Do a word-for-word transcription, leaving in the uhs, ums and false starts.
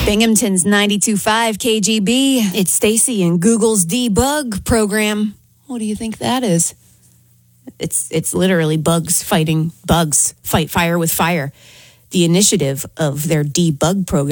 Binghamton's ninety-two point five K G B. It's Stacy and Google's debug program. What do you think that is? It's it's literally bugs fighting bugs. Fight fire with fire. The initiative of their debug program